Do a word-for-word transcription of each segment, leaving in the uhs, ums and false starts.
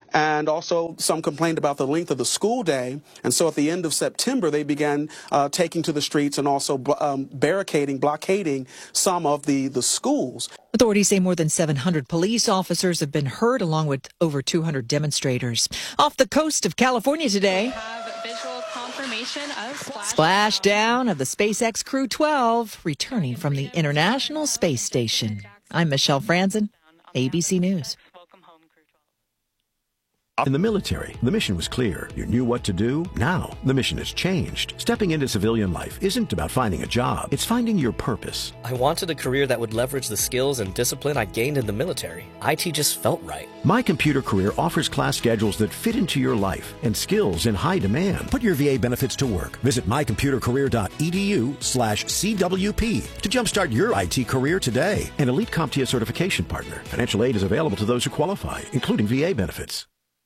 and also some complained about the length of the school day. And so at the end of September, they began uh, taking to the streets and also um, barricading, blockading some of the, the schools. Authorities say more than seven hundred police officers have been hurt, along with over two hundred demonstrators. Off the coast of California today, visual confirmation of splash down of the SpaceX Crew twelve returning from the International Space Station. I'm Michelle Franzen, A B C News. In the military, the mission was clear. You knew what to do. Now, the mission has changed. Stepping into civilian life isn't about finding a job. It's finding your purpose. I wanted a career that would leverage the skills and discipline I gained in the military. I T just felt right. My Computer Career offers class schedules that fit into your life and skills in high demand. Put your V A benefits to work. Visit my computer career dot e d u slash C W P to jumpstart your I T career today. An elite CompTIA certification partner. Financial aid is available to those who qualify, including V A benefits.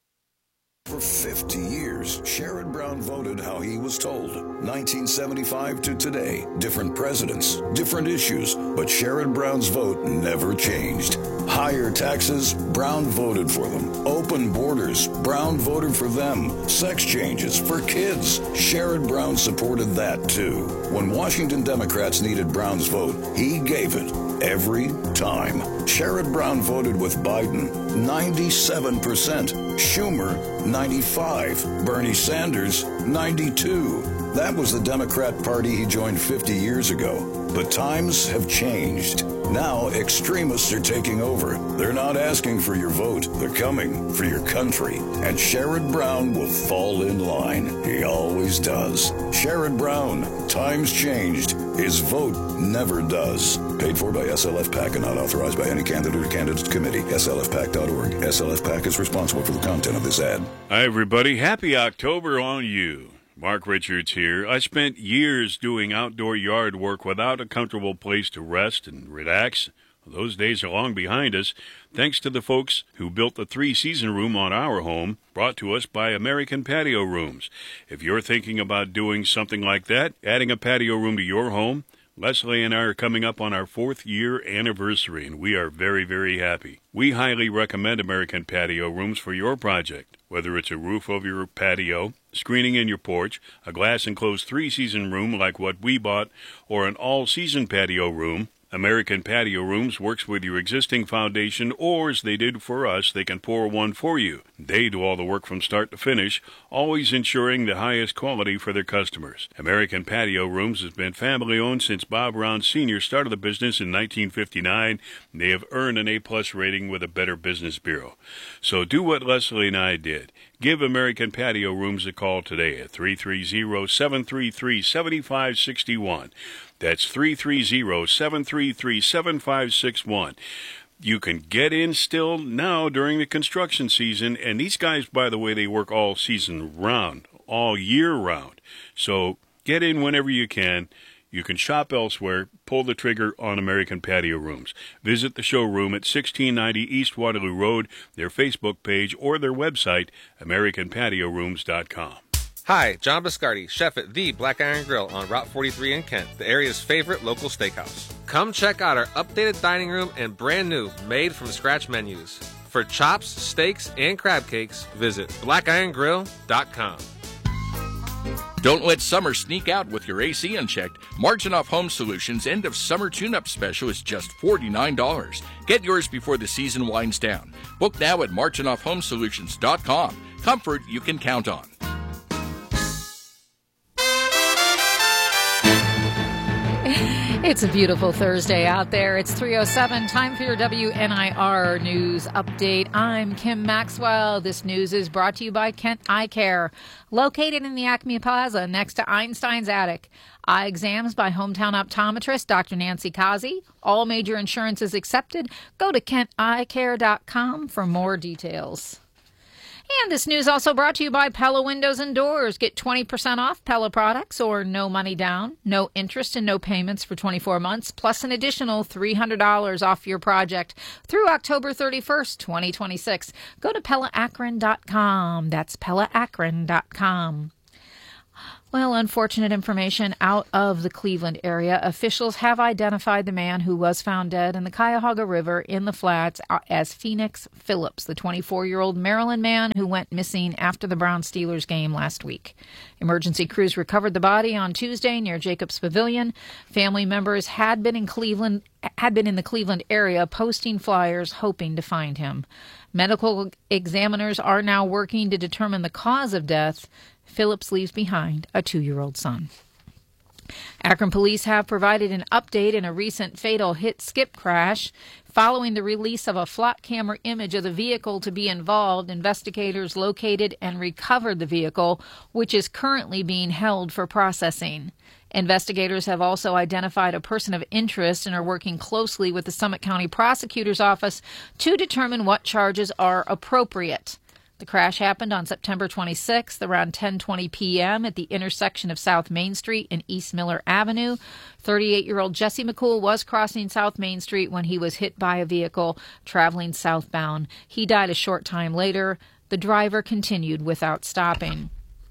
For fifty years, Sherrod Brown voted how he was told. nineteen seventy-five to today, different presidents, different issues, but Sherrod Brown's vote never changed. Higher taxes, Brown voted for them. Open borders, Brown voted for them. Sex changes for kids, Sherrod Brown supported that too. When Washington Democrats needed Brown's vote, he gave it every time. Sherrod Brown voted with Biden, ninety-seven percent. Schumer, ninety-five. Bernie Sanders, ninety-two. That was the Democrat Party he joined fifty years ago. But times have changed. Now extremists are taking over. They're not asking for your vote. They're coming for your country. And Sherrod Brown will fall in line. He always does. Sherrod Brown, times changed. His vote never does. Paid for by S L F PAC and not authorized by any candidate or candidates committee. S L F PAC dot org. S L F PAC is responsible for the content of this ad. Hi, everybody. Happy October on you. Mark Richards here. I spent years doing outdoor yard work without a comfortable place to rest and relax. Those days are long behind us, thanks to the folks who built the three-season room on our home, brought to us by American Patio Rooms. If you're thinking about doing something like that, adding a patio room to your home, Leslie and I are coming up on our fourth year anniversary, and we are very, very happy. We highly recommend American Patio Rooms for your project. Whether it's a roof over your patio, screening in your porch, a glass-enclosed three-season room like what we bought, or an all-season patio room, American Patio Rooms works with your existing foundation, or as they did for us, they can pour one for you. They do all the work from start to finish, always ensuring the highest quality for their customers. American Patio Rooms has been family-owned since Bob Brown Senior started the business in nineteen fifty-nine. They have earned an A-plus rating with a Better Business Bureau. So do what Leslie and I did. Give American Patio Rooms a call today at three three zero, seven three three, seven five six one. That's three three zero, seven three three, seven five six one. You can get in still now during the construction season, and these guys, by the way, they work all season round, all year round. So get in whenever you can. You can shop elsewhere. Pull the trigger on American Patio Rooms. Visit the showroom at sixteen ninety East Waterloo Road, their Facebook page, or their website, american patio rooms dot com. Hi, John Biscardi, chef at The Black Iron Grill on Route forty-three in Kent, the area's favorite local steakhouse. Come check out our updated dining room and brand new made-from-scratch menus. For chops, steaks, and crab cakes, visit black iron grill dot com. Don't let summer sneak out with your A C unchecked. Marginoff Home Solutions' end of summer tune-up special is just forty-nine dollars. Get yours before the season winds down. Book now at marginoff home solutions dot com. Comfort you can count on. It's a beautiful Thursday out there. It's three oh seven, time for your W N I R News Update. I'm Kim Maxwell. This news is brought to you by Kent Eye Care, located in the Acme Plaza next to Einstein's Attic. Eye exams by hometown optometrist Doctor Nancy Kazi. All major insurances accepted. Go to kent eye care dot com for more details. And this news also brought to you by Pella Windows and Doors. Get twenty percent off Pella products or no money down, no interest and no payments for twenty-four months, plus an additional three hundred dollars off your project through October thirty-first, twenty twenty-six. Go to pella akron dot com. That's pella akron dot com. Well, unfortunate information out of the Cleveland area. Officials have identified the man who was found dead in the Cuyahoga River in the Flats as Phoenix Phillips, the twenty-four-year-old Maryland man who went missing after the Browns-Steelers game last week. Emergency crews recovered the body on Tuesday near Jacobs Pavilion. Family members had been in Cleveland, had been in the Cleveland area posting flyers hoping to find him. Medical examiners are now working to determine the cause of death. Phillips leaves behind a two-year-old son. Akron police have provided an update in a recent fatal hit-skip crash. Following the release of a flock camera image of the vehicle to be involved, investigators located and recovered the vehicle, which is currently being held for processing. Investigators have also identified a person of interest and are working closely with the Summit County Prosecutor's Office to determine what charges are appropriate. The crash happened on September twenty-sixth around ten twenty p.m. at the intersection of South Main Street and East Miller Avenue. thirty-eight-year-old Jesse McCool was crossing South Main Street when he was hit by a vehicle traveling southbound. He died a short time later. The driver continued without stopping.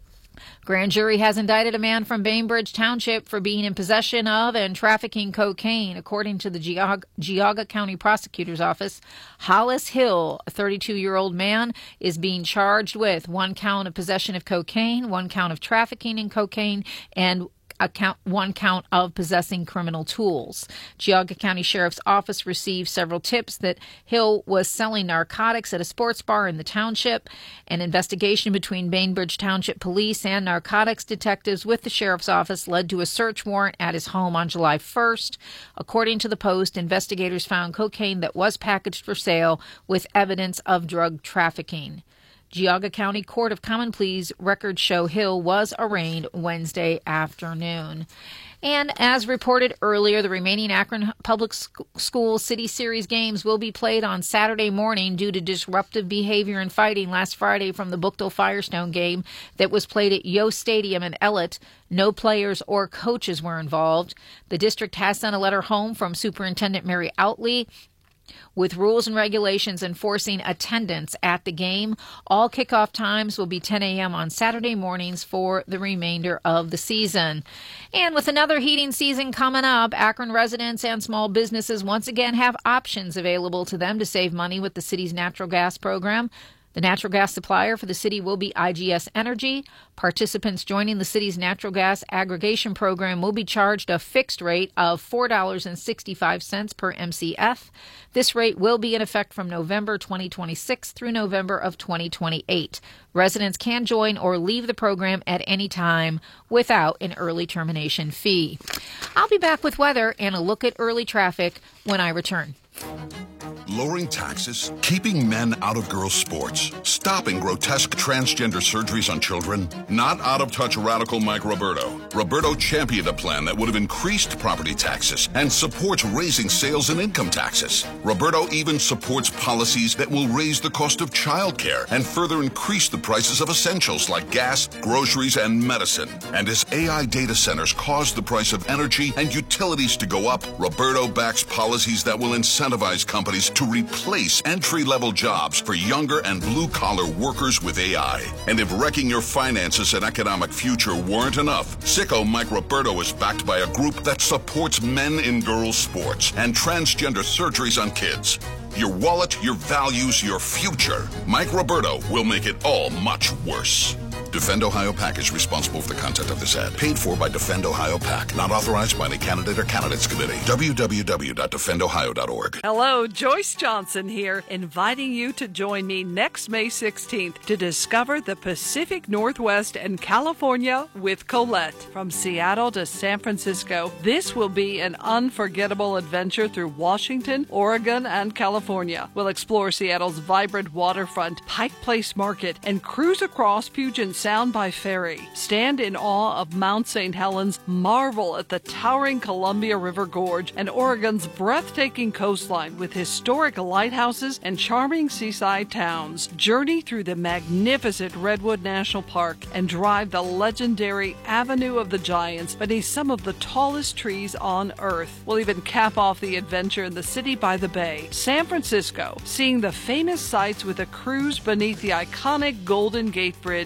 Grand jury has indicted a man from Bainbridge Township for being in possession of and trafficking cocaine. According to the Geauga, Geauga County Prosecutor's Office, Hollis Hill, a thirty-two-year-old man, is being charged with one count of possession of cocaine, one count of trafficking in cocaine, and a count, one count of possessing criminal tools. Geauga County Sheriff's Office received several tips that Hill was selling narcotics at a sports bar in the township. An investigation between Bainbridge Township Police and narcotics detectives with the Sheriff's Office led to a search warrant at his home on July first. According to the Post, investigators found cocaine that was packaged for sale with evidence of drug trafficking. Geauga County Court of Common Pleas records show Hill was arraigned Wednesday afternoon. And as reported earlier, the remaining Akron Public School City Series games will be played on Saturday morning due to disruptive behavior and fighting last Friday from the Bookville Firestone game that was played at Yost Stadium in Ellet. No players or coaches were involved. The district has sent a letter home from Superintendent Mary Outley with rules and regulations enforcing attendance at the game. All kickoff times will be ten a.m. on Saturday mornings for the remainder of the season. And with another heating season coming up, Akron residents and small businesses once again have options available to them to save money with the city's natural gas program. The natural gas supplier for the city will be I G S Energy. Participants joining the city's natural gas aggregation program will be charged a fixed rate of four dollars and sixty-five cents per M C F. This rate will be in effect from November twenty twenty-six through November of twenty twenty-eight. Residents can join or leave the program at any time without an early termination fee. I'll be back with weather and a look at early traffic when I return. Lowering taxes, keeping men out of girls' sports, stopping grotesque transgender surgeries on children. Not out-of-touch radical Mike Roberto. Roberto championed a plan that would have increased property taxes and supports raising sales and income taxes. Roberto even supports policies that will raise the cost of childcare and further increase the prices of essentials like gas, groceries, and medicine. And as A I data centers cause the price of energy and utilities to go up, Roberto backs policies that will incentivize companies to replace entry-level jobs for younger and blue-collar workers with A I. And if wrecking your finances and economic future weren't enough, Sicko Mike Roberto is backed by a group that supports men in girls' sports and transgender surgeries on kids. Your wallet, your values, your future. Mike Roberto will make it all much worse. Defend Ohio PAC is responsible for the content of this ad. Paid for by Defend Ohio PAC. Not authorized by any candidate or candidates committee. w w w dot defend ohio dot org. Hello, Joyce Johnson here, inviting you to join me next May sixteenth to discover the Pacific Northwest and California with Colette. From Seattle to San Francisco, this will be an unforgettable adventure through Washington, Oregon, and California. We'll explore Seattle's vibrant waterfront, Pike Place Market, and cruise across Puget Sound by ferry. Stand in awe of Mount Saint Helens, marvel at the towering Columbia River Gorge, and Oregon's breathtaking coastline with historic lighthouses and charming seaside towns. Journey through the magnificent Redwood National Park and drive the legendary Avenue of the Giants beneath some of the tallest trees on Earth. We'll even cap off the adventure in the city by the bay, San Francisco, seeing the famous sights with a cruise beneath the iconic Golden Gate Bridge. This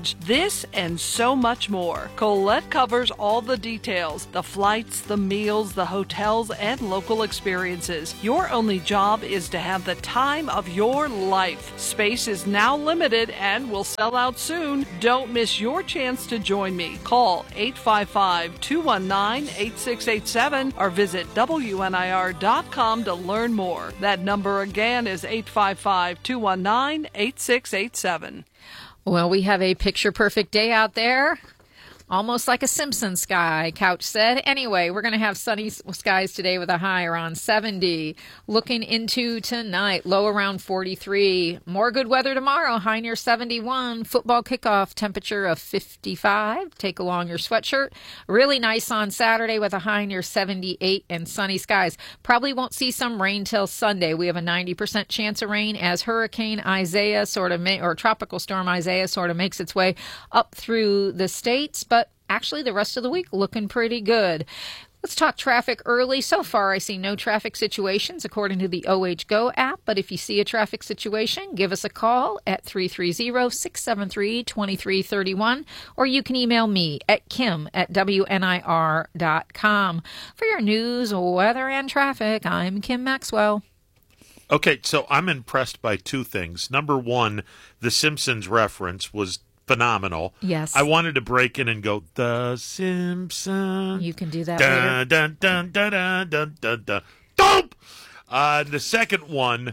This and so much more. Colette covers all the details, the flights, the meals, the hotels, and local experiences. Your only job is to have the time of your life. Space is now limited and will sell out soon. Don't miss your chance to join me. Call eight five five, two one nine, eight six eight seven or visit W N I R dot com to learn more. That number again is eight five five, two one nine, eight six eight seven. Well, we have a picture-perfect day out there. Almost like a Simpson sky, Couch said. Anyway, we're going to have sunny skies today with a high around seventy. Looking into tonight, low around forty-three. More good weather tomorrow, high near seventy-one. Football kickoff temperature of fifty-five. Take along your sweatshirt. Really nice on Saturday with a high near seventy-eight and sunny skies. Probably won't see some rain till Sunday. We have a ninety percent chance of rain as Hurricane Isaiah sort of, ma- or Tropical Storm Isaiah sort of makes its way up through the states. But But actually, the rest of the week looking pretty good. Let's talk traffic early. So far, I see no traffic situations according to the O H Go app. But if you see a traffic situation, give us a call at three three zero, six seven three, two three three one. Or you can email me at kim at W N I R dot com. For your news, weather, and traffic, I'm Kim Maxwell. Okay, so I'm impressed by two things. Number one, the Simpsons reference was phenomenal. Yes. I wanted to break in and go, The Simpsons. You can do that dun, later. Dun, dun, dun, dun, dun, dun, dun. Dope! Uh, the second one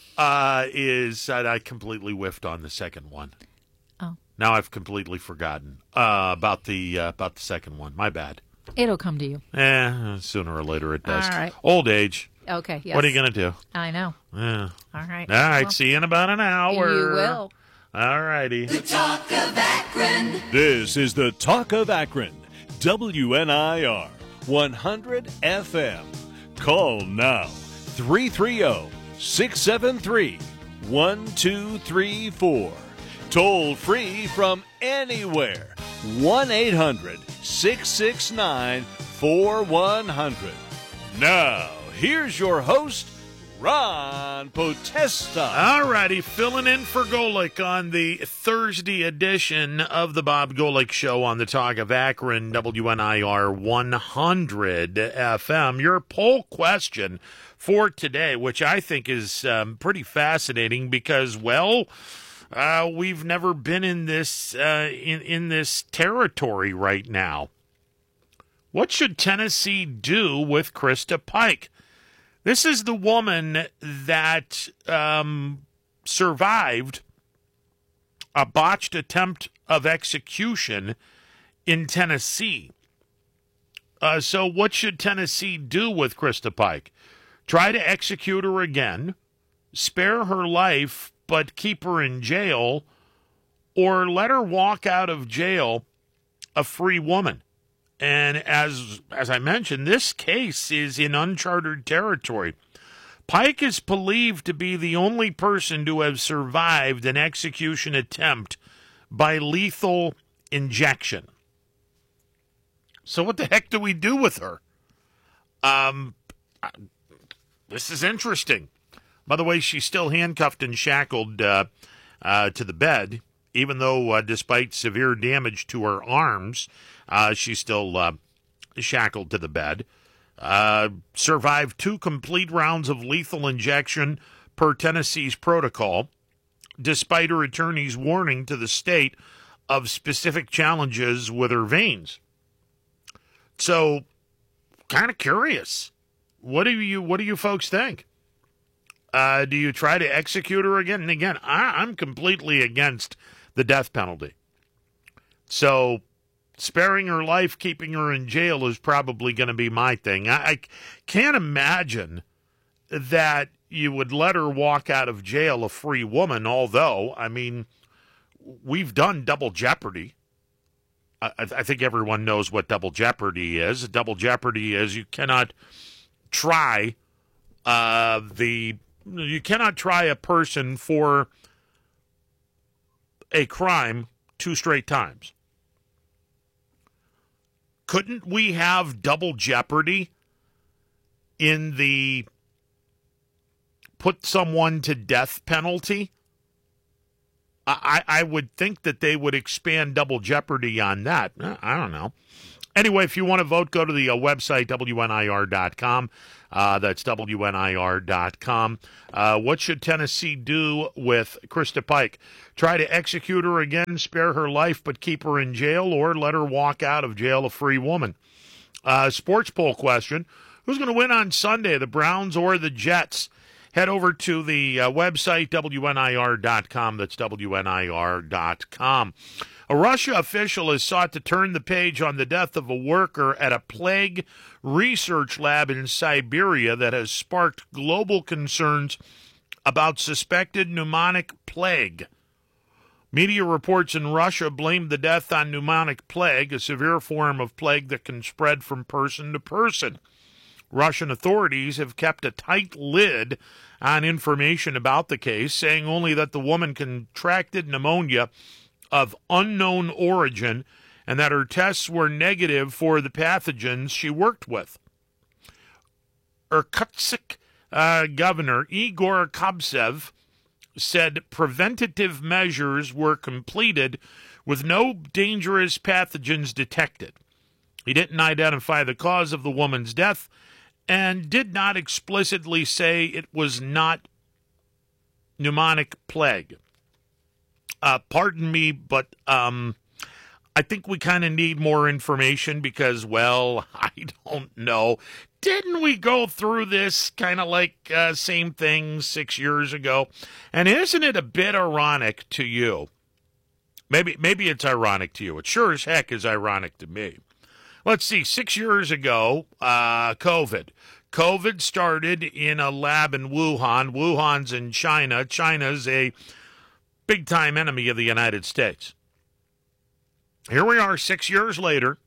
uh, is, uh, I completely whiffed on the second one. Oh. Now I've completely forgotten uh, about the uh, about the second one. My bad. It'll come to you. Eh, sooner or later it does. All right. Old age. Okay, yes. What are you going to do? I know. Yeah. All right. All right, Well, see you in about an hour. You will. All righty. The Talk of Akron. This is the Talk of Akron, W N I R one hundred F M. Call now, three three zero, six seven three, one two three four. Toll free from anywhere, one eight hundred, six six nine, four one zero zero. Now, here's your host, Ron Potesta. All righty, filling in for Golick on the Thursday edition of the Bob Golick Show on the Talk of Akron, W N I R one hundred F M. Your poll question for today, which I think is um, pretty fascinating because, well, uh, we've never been in this uh, in in this territory right now. What should Tennessee do with Krista Pike? This is the woman that um, survived a botched attempt of execution in Tennessee. Uh, so what should Tennessee do with Krista Pike? Try to execute her again, spare her life, but keep her in jail, or let her walk out of jail a free woman? And as as I mentioned, this case is in uncharted territory. Pike is believed to be the only person to have survived an execution attempt by lethal injection. So what the heck do we do with her? Um, this is interesting. By the way, she's still handcuffed and shackled uh, uh, to the bed, even though uh, despite severe damage to her arms, Uh, she's still uh, shackled to the bed. Uh, survived two complete rounds of lethal injection per Tennessee's protocol, despite her attorney's warning to the state of specific challenges with her veins. So, kind of curious. What do you What do you folks think? Uh, do you try to execute her again? And again, I, I'm completely against the death penalty. So, sparing her life, keeping her in jail is probably going to be my thing. I, I can't imagine that you would let her walk out of jail a free woman, although, I mean, we've done double jeopardy. I, I think everyone knows what double jeopardy is. Double jeopardy is you cannot try uh, the you cannot try a person for a crime two straight times. Couldn't we have double jeopardy in the put someone to death penalty? I, I would think that they would expand Double Jeopardy on that. I don't know. Anyway, if you want to vote, go to the uh, website, W N I R dot com. Uh, that's W N I R dot com. Uh, what should Tennessee do with Krista Pike? Try to execute her again, spare her life, but keep her in jail, or let her walk out of jail a free woman? Uh, sports poll question. Who's going to win on Sunday, the Browns or the Jets? Head over to the uh, website, W N I R dot com. That's W N I R dot com. A Russia official has sought to turn the page on the death of a worker at a plague research lab in Siberia that has sparked global concerns about suspected pneumonic plague. Media reports in Russia blamed the death on pneumonic plague, a severe form of plague that can spread from person to person. Russian authorities have kept a tight lid on information about the case, saying only that the woman contracted pneumonia of unknown origin and that her tests were negative for the pathogens she worked with. Irkutsk uh, Governor Igor Kabsev said preventative measures were completed with no dangerous pathogens detected. He didn't identify the cause of the woman's death and did not explicitly say it was not pneumonic plague. Uh, pardon me, but um, I think we kind of need more information because, well, I don't know. Didn't we go through this kind of like uh, same thing six years ago? And isn't it a bit ironic to you? Maybe, maybe it's ironic to you. It sure as heck is ironic to me. Let's see, six years ago, uh, COVID. COVID started in a lab in Wuhan. Wuhan's in China. China's a big-time enemy of the United States. Here we are six years later.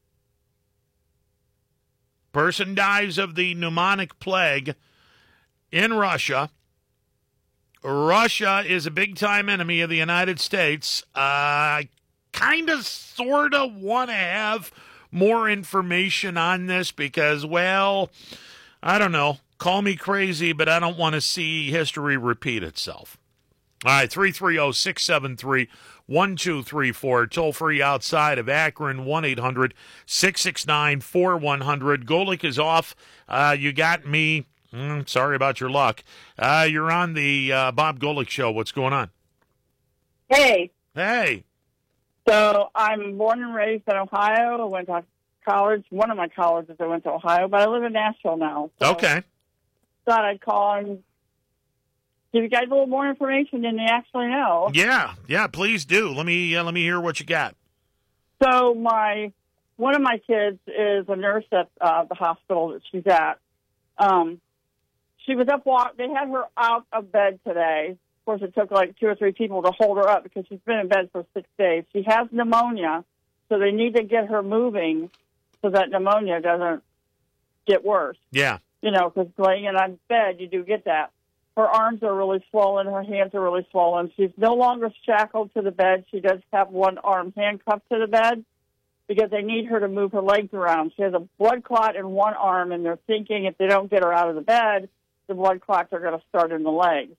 Person dies of the pneumonic plague in Russia. Russia is a big-time enemy of the United States. I uh, kind of, sort of want to have more information on this because, well, I don't know. Call me crazy, but I don't want to see history repeat itself. All right, three three zero, six seven three, one two three four. Toll free outside of Akron, one eight hundred, six six nine, four one zero zero. Golick is off. Uh, you got me. Mm, sorry about your luck. Uh, you're on the uh, Bob Golick Show. What's going on? Hey. Hey. So I'm born and raised in Ohio. I went to college. One of my colleges I went to Ohio, but I live in Nashville now. So okay. Thought I'd call and give you guys a little more information than you actually know. Yeah, yeah, please do. Let me uh, let me hear what you got. So my one of my kids is a nurse at uh, the hospital that she's at. Um, she was up walk. They had her out of bed today. Of course, it took like two or three people to hold her up because she's been in bed for six days. She has pneumonia, so they need to get her moving so that pneumonia doesn't get worse. Yeah. You know, because laying in on bed, you do get that. Her arms are really swollen. Her hands are really swollen. She's no longer shackled to the bed. She does have one arm handcuffed to the bed because they need her to move her legs around. She has a blood clot in one arm, and they're thinking if they don't get her out of the bed, the blood clots are going to start in the legs.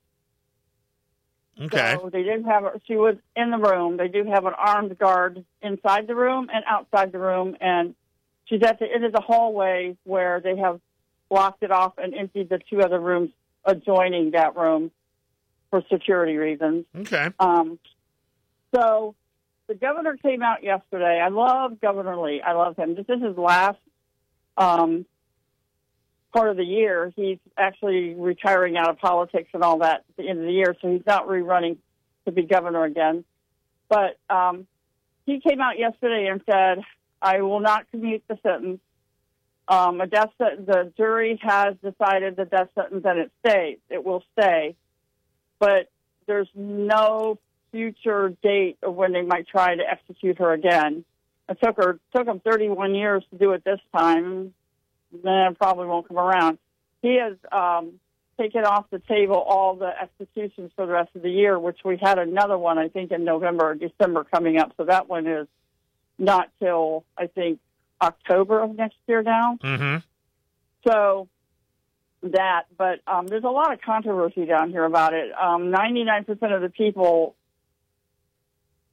Okay. So they did have her. She was in the room. They do have an armed guard inside the room and outside the room, and she's at the end of the hallway where they have blocked it off and emptied the two other rooms adjoining that room for security reasons. Okay. Um, so the governor came out yesterday. I love Governor Lee. I love him. This is his last um, part of the year. He's actually retiring out of politics and all that at the end of the year, so he's not rerunning to be governor again. But um, he came out yesterday and said, I will not commute the sentence. Um, a death sentence, the jury has decided the death sentence and it stays. It will stay. But there's no future date of when they might try to execute her again. It took her took them thirty-one years to do it this time. Then it probably won't come around. He has um, taken off the table all the executions for the rest of the year, which we had another one, I think, in November or December coming up. So that one is not till, I think, October of next year now. Mm-hmm. So that, but um, there's a lot of controversy down here about it. Um, ninety-nine percent of the people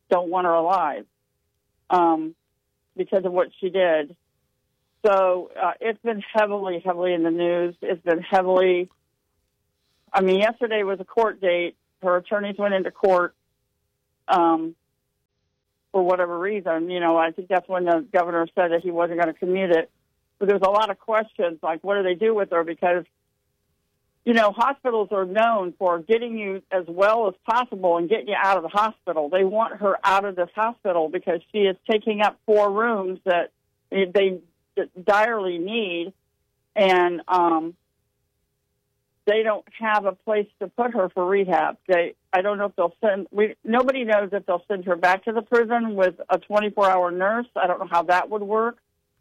don't want her alive um, because of what she did. So uh, it's been heavily, heavily in the news. It's been heavily, I mean, yesterday was a court date. Her attorneys went into court um, for whatever reason. You know, I think that's when the governor said that he wasn't going to commute it. But there's a lot of questions, like what do they do with her? Because, you know, hospitals are known for getting you as well as possible and getting you out of the hospital. They want her out of this hospital because she is taking up four rooms that they direly need, and um, they don't have a place to put her for rehab. They, I don't know if they'll send. We nobody knows if they'll send her back to the prison with a twenty-four hour nurse. I don't know how that would work.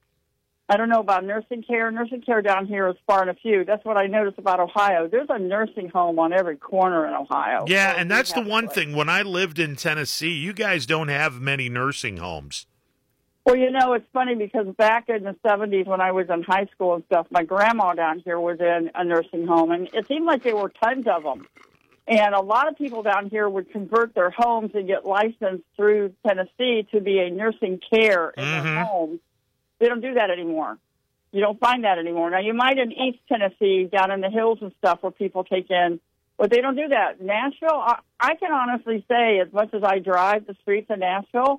I don't know about nursing care. Nursing care down here is far and a few. That's what I noticed about Ohio. There's a nursing home on every corner in Ohio. Yeah, and that's the one thing. When I lived in Tennessee, you guys don't have many nursing homes. Well, you know, it's funny because back in the seventies when I was in high school and stuff, my grandma down here was in a nursing home, and it seemed like there were tons of them. And a lot of people down here would convert their homes and get licensed through Tennessee to be a nursing care in Mm-hmm. their homes. They don't do that anymore. You don't find that anymore. Now, you might in East Tennessee, down in the hills and stuff, where people take in, but they don't do that. Nashville, I, I can honestly say, as much as I drive the streets of Nashville,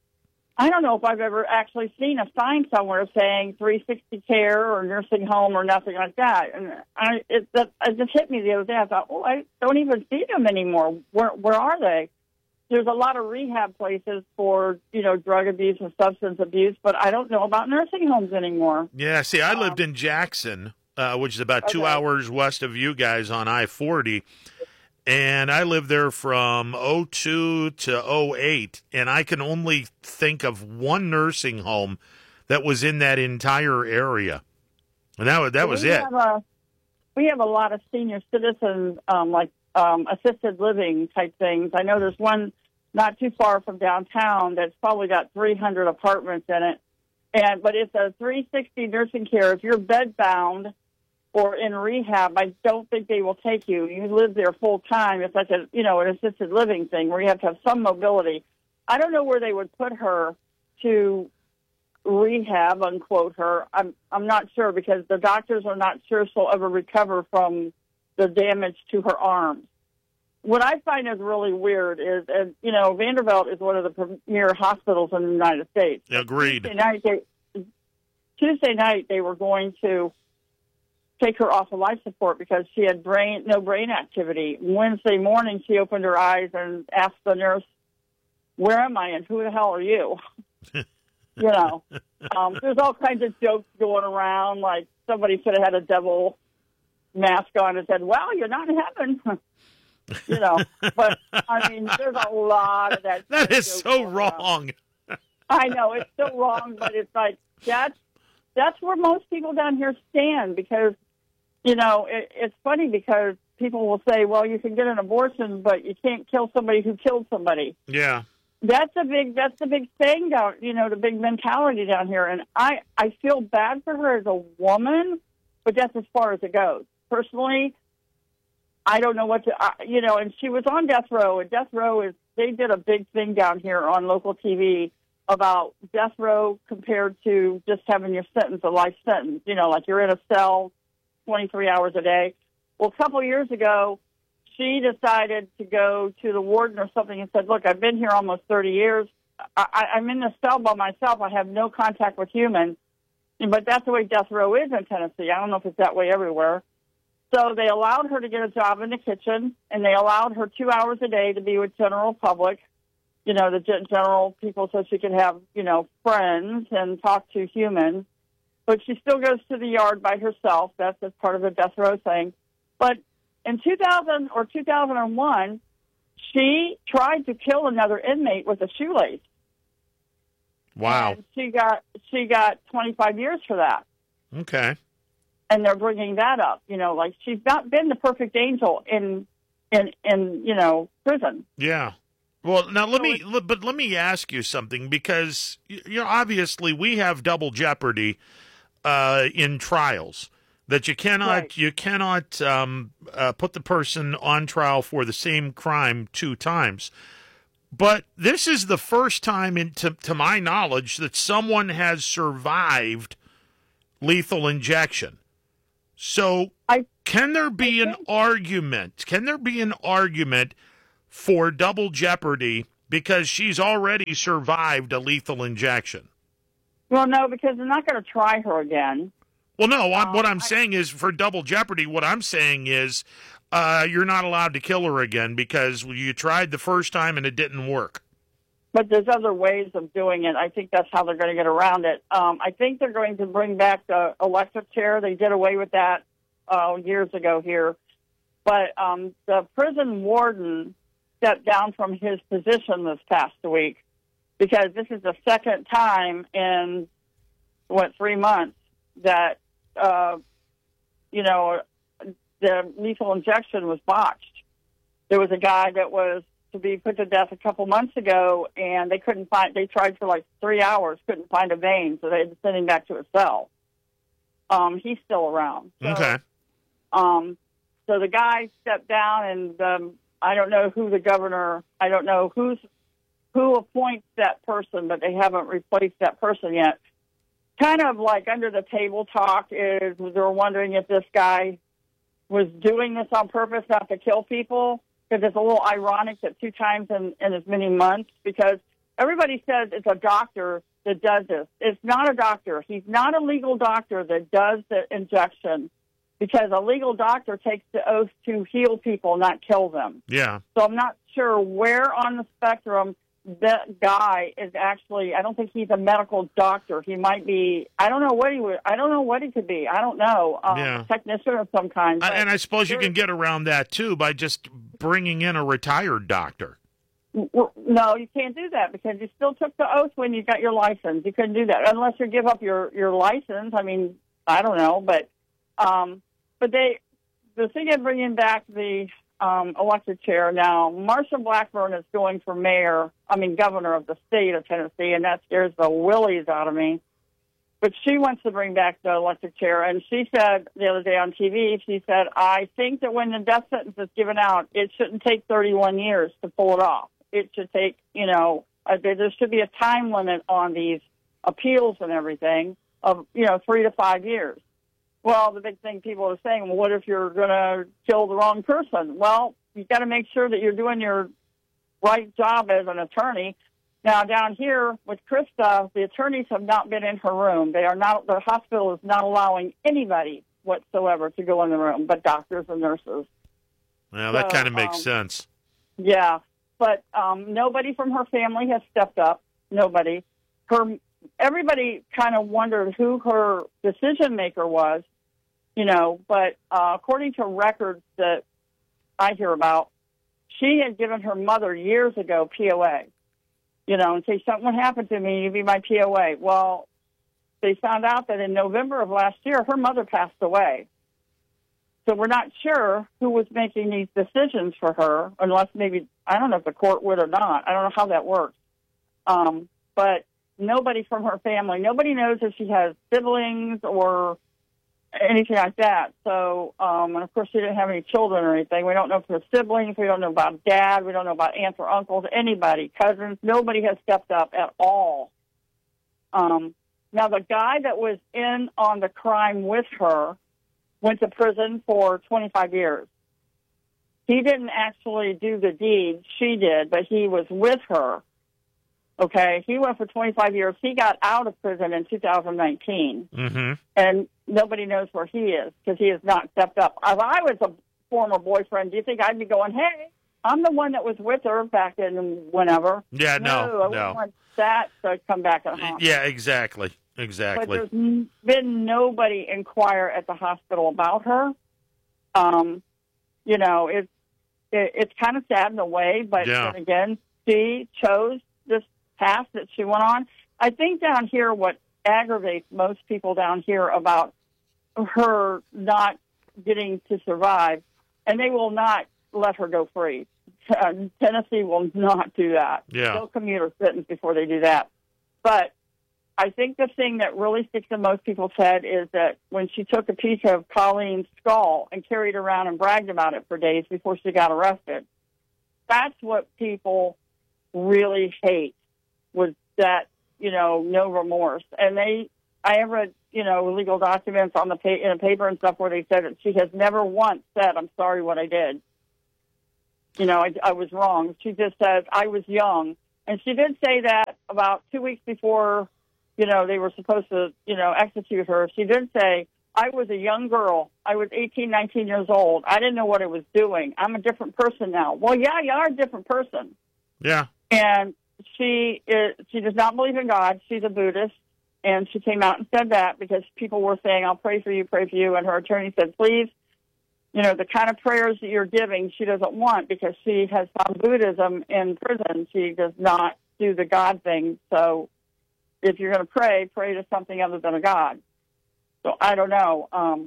I don't know if I've ever actually seen a sign somewhere saying three sixty care or nursing home or nothing like that. And I, it, that, it just hit me the other day. I thought, oh, I don't even see them anymore. Where, where are they? There's a lot of rehab places for, you know, drug abuse and substance abuse, but I don't know about nursing homes anymore. Yeah, see, I lived in Jackson, uh, which is about two Okay. hours west of you guys on I forty. And I lived there from oh two to oh eight, and I can only think of one nursing home that was in that entire area. And that was, that was we it. Have a, we have a lot of senior citizens, um, like um, assisted living type things. I know there's one not too far from downtown that's probably got three hundred apartments in it. And But it's a three sixty nursing care. If you're bed-bound or in rehab, I don't think they will take you. You live there full time. It's like a, you know, an assisted living thing where you have to have some mobility. I don't know where they would put her to rehab, unquote her. I'm I'm not sure because the doctors are not sure she'll ever recover from the damage to her arms. What I find is really weird is, and you know, Vanderbilt is one of the premier hospitals in the United States. Agreed. Tuesday night, they, Tuesday night they were going to take her off of life support because she had brain no brain activity. Wednesday morning, she opened her eyes and asked the nurse, "Where am I and who the hell are you?" you know, um, there's all kinds of jokes going around. Like somebody could have had a devil mask on and said, "Well, you're not in heaven." you know, but I mean, there's a lot of that. That is so wrong. I know it's so wrong, but it's like that's that's where most people down here stand because, you know, it, it's funny because people will say, well, you can get an abortion, but you can't kill somebody who killed somebody. Yeah. That's a big, that's the big thing down, you know, the big mentality down here. And I, I feel bad for her as a woman, but that's as far as it goes. Personally, I don't know what to, uh, you know, and she was on death row, and death row is, they did a big thing down here on local T V about death row compared to just having your sentence, a life sentence, you know, like you're in a cell twenty-three hours a day. Well, a couple of years ago, she decided to go to the warden or something and said, look, I've been here almost thirty years. I, I'm in the cell by myself. I have no contact with humans. But that's the way death row is in Tennessee. I don't know if it's that way everywhere. So they allowed her to get a job in the kitchen, and they allowed her two hours a day to be with general public, you know, the general people, so she could have, you know, friends and talk to humans. But she still goes to the yard by herself. That's just part of the death row thing. But in two thousand or two thousand one, she tried to kill another inmate with a shoelace. Wow. And she got she got twenty-five years for that. Okay. And they're bringing that up. You know, like she's not been the perfect angel in in in you know prison. Yeah. Well, now let me, but let me ask you something, because you know, obviously we have double jeopardy uh, in trials, that you cannot Right. you cannot um, uh, put the person on trial for the same crime two times. But this is the first time, in, to, to my knowledge, that someone has survived lethal injection. So I, can there be an argument? Can there be an argument for double jeopardy because she's already survived a lethal injection? Well, no, because they're not going to try her again. Well, no, I'm, Um, what I'm I- saying is for double jeopardy, what I'm saying is uh, you're not allowed to kill her again because you tried the first time and it didn't work. But there's other ways of doing it. I think that's how they're going to get around it. Um, I think they're going to bring back the electric chair. They did away with that uh, years ago here. But um, the prison warden stepped down from his position this past week because this is the second time in, what, three months that, uh, you know, the lethal injection was botched. There was a guy that was to be put to death a couple months ago, and they couldn't find, they tried for like three hours, couldn't find a vein, so they had to send him back to a cell. Um, he's still around. So, Okay. Um, so the guy stepped down, and um, I don't know who the governor, I don't know who's, who appoints that person, but they haven't replaced that person yet. Kind of like under the table talk is they're wondering if this guy was doing this on purpose not to kill people, because it's a little ironic that two times in, in as many months, because everybody says it's a doctor that does this. It's not a doctor. He's not a legal doctor that does the injection, because a legal doctor takes the oath to heal people, not kill them. Yeah. So I'm not sure where on the spectrum that guy is actually. I don't think he's a medical doctor. He might be. I don't know what he would. I don't know what he could be. I don't know. Um, Yeah. Technician of some kind. I, but and I suppose you there- can get around that, too, by just bringing in a retired doctor. Well, no, you can't do that because you still took the oath when you got your license. You couldn't do that unless you give up your, your license. I mean, I don't know, but um, but they the thing of bringing back the um, elected chair now. Marsha Blackburn is going for mayor. I mean, governor of the state of Tennessee, and that scares the willies out of me. But she wants to bring back the elected chair, and she said the other day on T V, she said, "I think that when the death sentence is given out, it shouldn't take thirty-one years to pull it off. It should take, you know, uh, there there should be a time limit on these appeals and everything of, you know, three to five years. Well, the big thing people are saying, well, what if you're going to kill the wrong person? Well, you've got to make sure that you're doing your right job as an attorney. Now, down here with Krista, the attorneys have not been in her room. They are not, the hospital is not allowing anybody whatsoever to go in the room, but doctors and nurses. Well, that So, kind of makes um, sense. Yeah, but um, nobody from her family has stepped up. Nobody. Her, everybody kind of wondered who her decision maker was, you know. But uh, according to records that I hear about, she had given her mother years ago P O A. You know, and say something would happen to me, you'd be my P O A. Well, they found out that in November of last year, her mother passed away. So we're not sure who was making these decisions for her, unless maybe, I don't know if the court would or not. I don't know how that works. Um, but nobody from her family, nobody knows if she has siblings or anything like that. So, um, and of course she didn't have any children or anything. We don't know if her siblings. We don't know about dad. We don't know about aunts or uncles, anybody, cousins. Nobody has stepped up at all. Um, now, the guy that was in on the crime with her went to prison for twenty-five years. He didn't actually do the deed. She did, but he was with her. Okay, he went for twenty-five years. He got out of prison in two thousand nineteen, Mm-hmm. and nobody knows where he is because he has not stepped up. If I was a former boyfriend, do you think I'd be going, hey, I'm the one that was with her back in whenever? Yeah, no, I wouldn't no. want that to come back at home. Yeah, exactly, But exactly. there's n- been nobody inquire at the hospital about her. Um, you know, it's it, it's kind of sad in a way, but Yeah. then again, she chose this path that she went on. I think down here, what aggravates most people down here about her not getting to survive, and they will not let her go free. Uh, Tennessee will not do that. Yeah. They'll commute her sentence before they do that. But I think the thing that really sticks in most people's head is that when she took a piece of Colleen's skull and carried it around and bragged about it for days before she got arrested, that's what people really hate was that, you know, no remorse. And they, I have read, you know, legal documents on the pa- in a paper and stuff where they said that she has never once said, I'm sorry what I did. You know, I, I was wrong. She just said, I was young. And she did say that about two weeks before, you know, they were supposed to, you know, execute her. She did say, I was a young girl. I was eighteen, nineteen years old. I didn't know what I was doing. I'm a different person now. Well, yeah, you are a different person. Yeah. And she is, she does not believe in God. She's a Buddhist. And she came out and said that because people were saying, I'll pray for you, pray for you. And her attorney said, please, you know, the kind of prayers that you're giving, she doesn't want because she has found Buddhism in prison. She does not do the God thing. So if you're going to pray, pray to something other than a God. So I don't know. Um,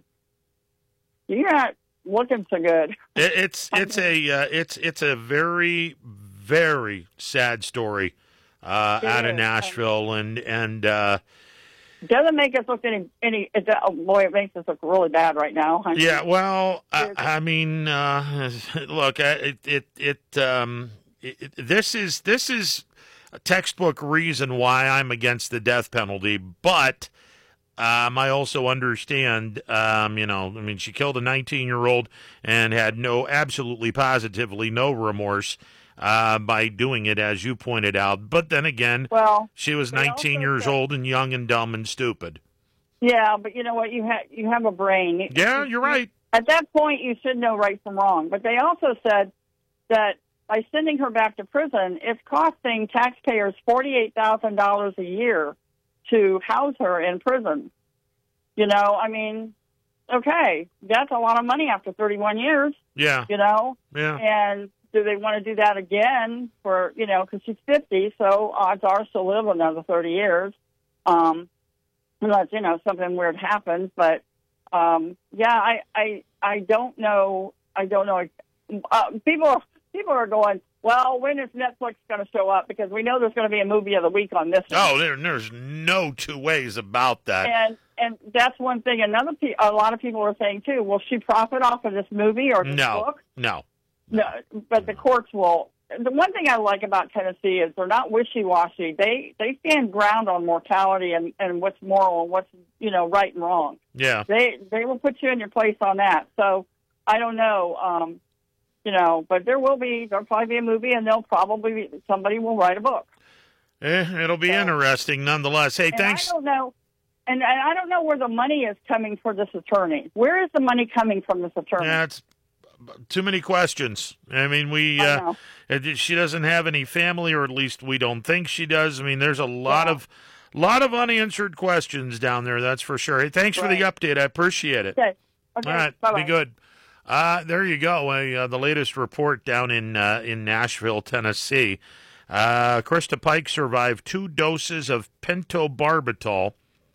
you're not looking so good. It, it's it's a uh, it's it's a very very sad story uh, out of Nashville, and and uh, doesn't make us look any any. It, oh boy, it makes us look really bad right now. I mean, yeah. Well, I, I mean, uh, look, it it it, um, it it this is this is a textbook reason why I'm against the death penalty, but. Um, I also understand, um, you know, I mean, she killed a nineteen-year-old and had no, absolutely positively no remorse uh, by doing it, as you pointed out. But then again, well, she was nineteen years said, old and young and dumb and stupid. Yeah, but you know what? You have you have a brain. Yeah, you're right. At that point, you should know right from wrong. But they also said that by sending her back to prison, it's costing taxpayers forty-eight thousand dollars a year to house her in prison. You know, I mean, okay, that's a lot of money after thirty-one years. Yeah. You know? Yeah. And do they want to do that again for, you know, because she's fifty, so odds are she'll live another thirty years. Um, unless, you know, something weird happens. But, um, yeah, I, I, I don't know. I don't know. Uh, people, people are going, well, when is Netflix going to show up? Because we know there's going to be a movie of the week on this one. Oh, there, there's no two ways about that. And and that's one thing. Another, pe- a lot of people are saying too. Will she profit off of this movie or this no, book? No, no. But the courts will. The one thing I like about Tennessee is they're not wishy-washy. They they stand ground on mortality and, and what's moral and what's, you know, right and wrong. Yeah. They they will put you in your place on that. So I don't know. Um, You know, but there will be, there'll probably be a movie, and they'll probably, be, somebody will write a book. Eh, it'll be so interesting nonetheless. Hey, and thanks. I don't know, and, and I don't know where the money is coming for this attorney. Where is the money coming from this attorney? That's too many questions. I mean, we, uh, she doesn't have any family, or at least we don't think she does. I mean, there's a lot yeah. of, lot of unanswered questions down there, that's for sure. Hey, thanks right. for the update. I appreciate it. Okay. Okay. All right. Bye-bye. Be good. Uh, there you go. Uh, the latest report down in uh, in Nashville, Tennessee. Uh, Krista Pike survived two doses of pentobarbital.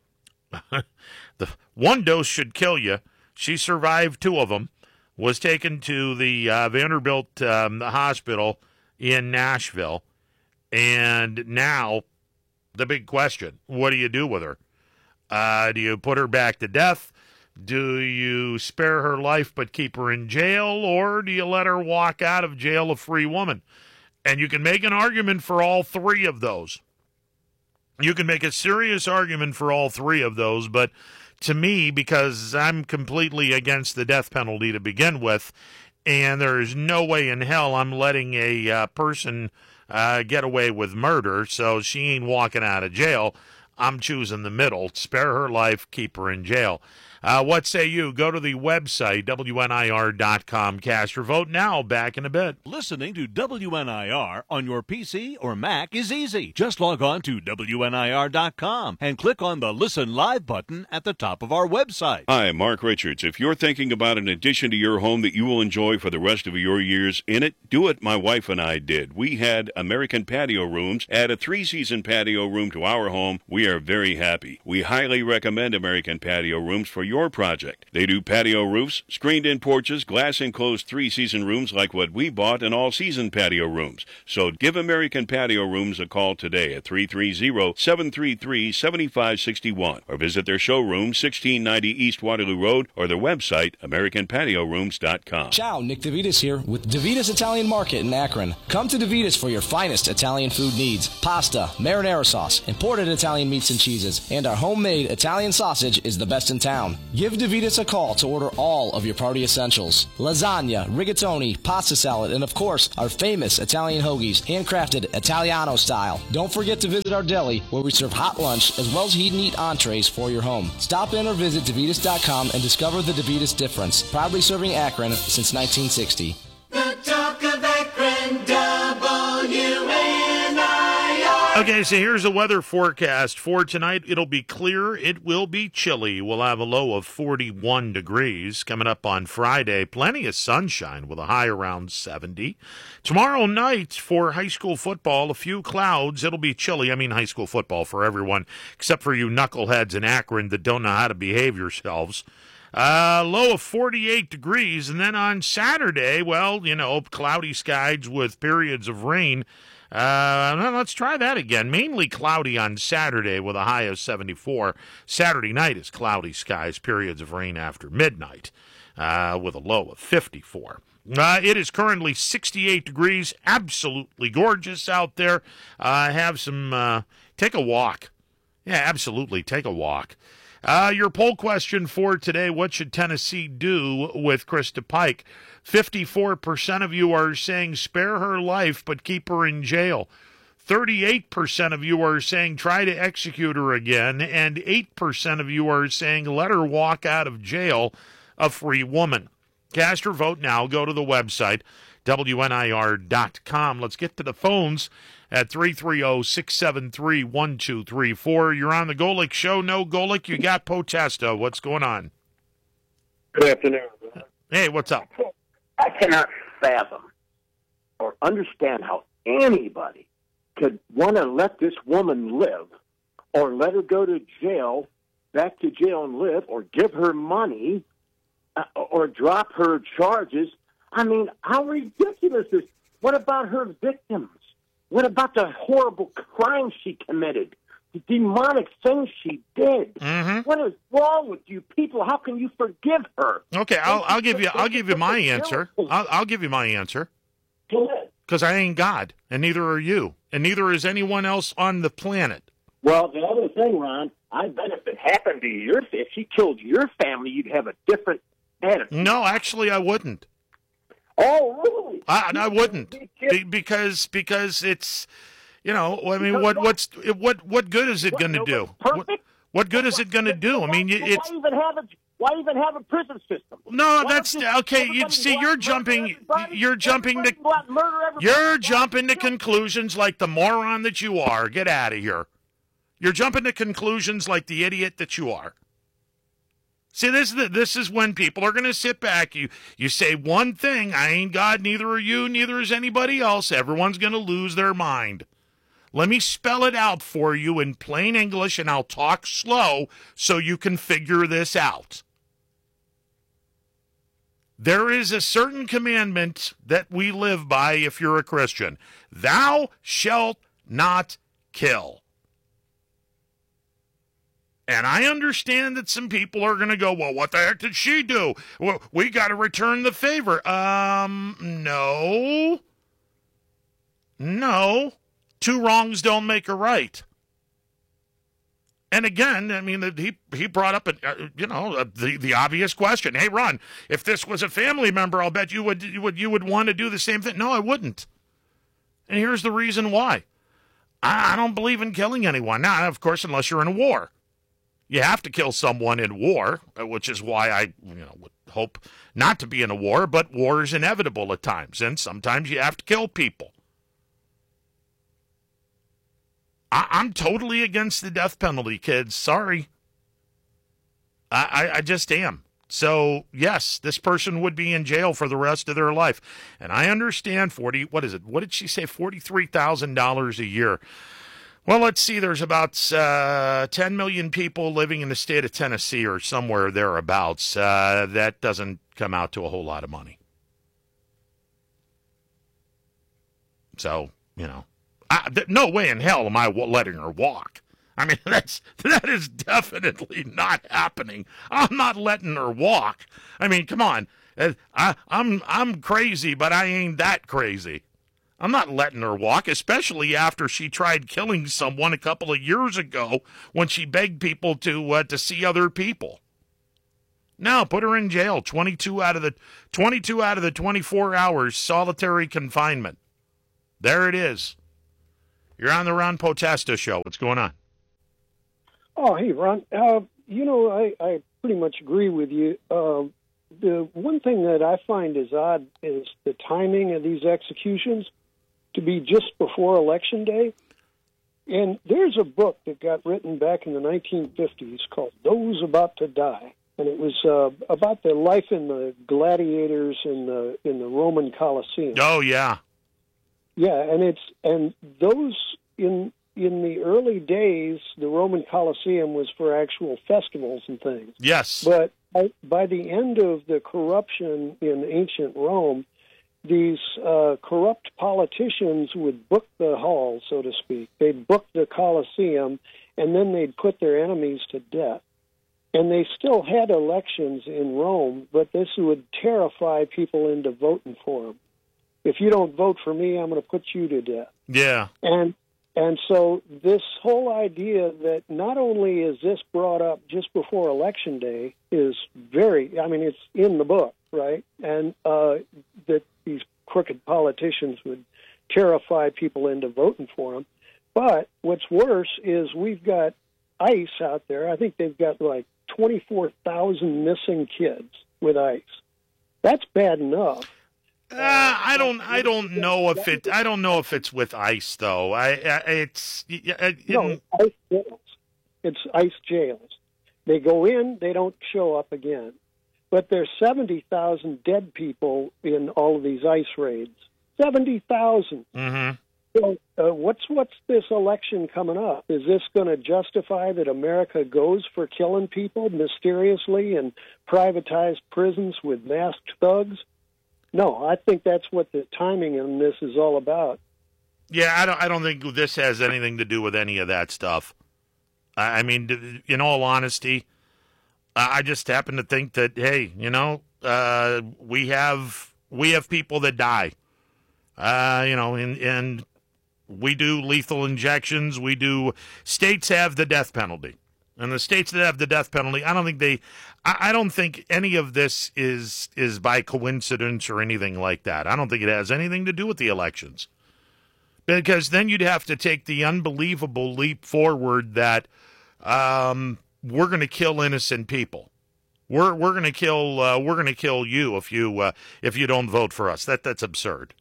The one dose should kill you. She survived two of them. Was taken to the uh, Vanderbilt um, hospital in Nashville, and now the big question: what do you do with her? Uh, do you put her back to death? Do you spare her life but keep her in jail, or do you let her walk out of jail a free woman? And you can make an argument for all three of those. You can make a serious argument for all three of those, but to me, because I'm completely against the death penalty to begin with, and there is no way in hell I'm letting a uh, person uh, get away with murder, so she ain't walking out of jail. I'm choosing the middle. Spare her life, keep her in jail. Uh, what say you? Go to the website, W N I R dot com. Cast your vote now. Back in a bit. Listening to W N I R on your P C or Mac is easy. Just log on to W N I R dot com and click on the Listen Live button at the top of our website. Hi, Mark Richards. If you're thinking about an addition to your home that you will enjoy for the rest of your years in it, do it my wife and I did. We had American Patio Rooms. Add a three-season patio room to our home. We are very happy. We highly recommend American Patio Rooms for your your project. They do patio roofs, screened-in porches, glass-enclosed three-season rooms like what we bought, and all-season patio rooms. So give American Patio Rooms a call today at three three zero, seven three three, seven five six one or visit their showroom, sixteen ninety East Waterloo Road, or their website, american patio rooms dot com. Ciao, Nick DeVitas here with DeVitas Italian Market in Akron. Come to DeVitas for your finest Italian food needs. Pasta, marinara sauce, imported Italian meats and cheeses, and our homemade Italian sausage is the best in town. Give DeVitas a call to order all of your party essentials. Lasagna, rigatoni, pasta salad, and of course, our famous Italian hoagies, handcrafted Italiano style. Don't forget to visit our deli where we serve hot lunch as well as heat and eat entrees for your home. Stop in or visit DeVitas dot com and discover the DeVitas difference. Proudly serving Akron since nineteen sixty. The talk of Akron, W N I R. Okay, so here's the weather forecast for tonight. It'll be clear. It will be chilly. We'll have a low of forty-one degrees. Coming up on Friday, plenty of sunshine with a high around seventy. Tomorrow night for high school football, a few clouds. It'll be chilly. I mean high school football for everyone, except for you knuckleheads in Akron that don't know how to behave yourselves. Uh, low of forty-eight degrees. And then on Saturday, well, you know, cloudy skies with periods of rain. Uh, let's try that again. Mainly cloudy on Saturday with a high of seventy-four. Saturday night is cloudy skies, periods of rain after midnight, uh, with a low of fifty-four. Uh, it is currently sixty-eight degrees, absolutely gorgeous out there. Uh, have some, uh, take a walk. Yeah, absolutely, take a walk. Uh, your poll question for today, what should Tennessee do with Krista Pike? fifty-four percent of you are saying spare her life but keep her in jail. thirty-eight percent of you are saying try to execute her again. And eight percent of you are saying let her walk out of jail a free woman. Cast your vote now. Go to the website, W N I R dot com. Let's get to the phones at three three zero, six seven three, one two three four. You're on the Golick Show. No, Golick, you got Potesta. What's going on? Good afternoon. Hey, what's up? I cannot fathom or understand how anybody could want to let this woman live or let her go to jail, back to jail and live, or give her money uh, or drop her charges. I mean, how ridiculous is what about her victims? What about the horrible crimes she committed? The demonic things she did. Mm-hmm. What is wrong with you people? How can you forgive her? Okay, I'll, I'll give you. I'll give you my answer. I'll, I'll give you my answer. Because I ain't God, and neither are you, and neither is anyone else on the planet. Well, the other thing, Ron, I bet if it happened to your, if she killed your family, you'd have a different attitude. No, actually, I wouldn't. Oh, really? I, I wouldn't, Be, because because it's. You know, I mean, what what's what what good is it going to do? What, what good is it going to do? I mean, it's why even have a why even have a prison system? No, that's okay. You see, you're jumping, you're jumping to you're jumping to conclusions like the moron that you are. Get out of here. You're jumping to conclusions like the idiot that you are. See, this is the, this is when people are going to sit back. You you say one thing, I ain't God, neither are you, neither is anybody else. Everyone's going to lose their mind. Let me spell it out for you in plain English, and I'll talk slow so you can figure this out. There is a certain commandment that we live by if you're a Christian. Thou shalt not kill. And I understand that some people are going to go, well, what the heck did she do? Well, we got to return the favor. Um, no. No. Two wrongs don't make a right. And again, I mean, he he brought up, a, uh, you know, uh, the the obvious question. Hey, Ron, if this was a family member, I'll bet you would you would you would want to do the same thing. No, I wouldn't. And here's the reason why. I, I don't believe in killing anyone. Now, of course, unless you're in a war, you have to kill someone in war, which is why I you know would hope not to be in a war. But war is inevitable at times, and sometimes you have to kill people. I'm totally against the death penalty, kids. Sorry. I, I, I just am. So, yes, this person would be in jail for the rest of their life. And I understand forty, what is it? What did she say? forty-three thousand dollars a year. Well, let's see. There's about uh, ten million people living in the state of Tennessee or somewhere thereabouts. Uh, that doesn't come out to a whole lot of money. So, you know, I, th- no way in hell am I w- letting her walk. I mean, that's that is definitely not happening. I'm not letting her walk. I mean, come on. Uh, I, I'm I'm crazy, but I ain't that crazy. I'm not letting her walk, especially after she tried killing someone a couple of years ago when she begged people to uh, to see other people. No, put her in jail. twenty-two out of the twenty-two out of the twenty-four hours solitary confinement. There it is. You're on the Ron Potesta show. What's going on? Oh, hey, Ron. Uh, you know, I, I pretty much agree with you. Uh, the one thing that I find is odd is the timing of these executions to be just before Election Day. And there's a book that got written back in the nineteen fifties called Those About to Die. And it was uh, about the life in the gladiators in the in the Roman Colosseum. Oh, yeah. Yeah, and it's and those in in the early days, the Roman Colosseum was for actual festivals and things. Yes. But by, by the end of the corruption in ancient Rome, these uh, corrupt politicians would book the hall, so to speak. They'd book the Colosseum, and then they'd put their enemies to death. And they still had elections in Rome, but this would terrify people into voting for them. If you don't vote for me, I'm going to put you to death. Yeah. And and so this whole idea that not only is this brought up just before Election Day is very, I mean, it's in the book, right? And uh, that these crooked politicians would terrify people into voting for them. But what's worse is we've got ICE out there. I think they've got like twenty-four thousand missing kids with ICE. That's bad enough. Uh, I don't. I don't know if it. I don't know if it's with ICE though. I. I it's. It, no, ICE jails. It's ICE jails. They go in. They don't show up again. But there's seventy thousand dead people in all of these ICE raids. Seventy thousand. Mm-hmm. So, uh, what's what's this election coming up? Is this going to justify that America goes for killing people mysteriously and privatized prisons with masked thugs? No, I think that's what the timing in this is all about. Yeah, I don't. I don't think this has anything to do with any of that stuff. I I mean, in all honesty, I just happen to think that hey, you know, uh, we have we have people that die. Uh, you know, and and we do lethal injections. We do. States have the death penalty. And the states that have the death penalty, I don't think they, I, I don't think any of this is is by coincidence or anything like that. I don't think it has anything to do with the elections, because then you'd have to take the unbelievable leap forward that um, we're going to kill innocent people. We're we're going to kill uh, we're going to kill you if you uh, if you don't vote for us. That that's absurd.